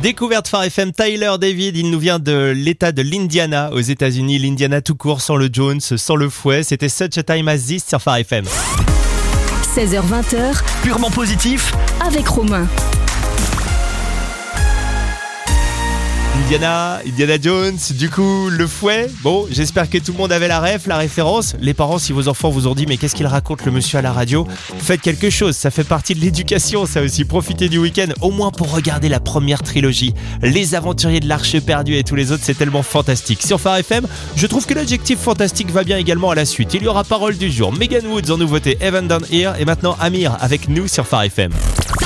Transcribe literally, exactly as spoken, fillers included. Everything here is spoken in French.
Découverte Phare F M, Tyler David, il nous vient de l'état de l'Indiana aux États-Unis. L'Indiana tout court, sans le Jones, sans le fouet. C'était Such a Time as This sur Phare F M. seize heures vingt, Purement positif avec Romain. Indiana, Indiana Jones, du coup, le fouet. Bon, j'espère que tout le monde avait la ref, la référence. Les parents, si vos enfants vous ont dit, mais qu'est-ce qu'il raconte le monsieur à la radio ? Faites quelque chose, ça fait partie de l'éducation, ça aussi. Profitez du week-end, au moins pour regarder la première trilogie. Les Aventuriers de l'Arche perdue et tous les autres, c'est tellement fantastique. Sur Phare F M, je trouve que l'adjectif fantastique va bien également à la suite. Il y aura parole du jour, Megan Woods en nouveauté, Heaven Down Here, et maintenant Amir avec nous sur Phare F M.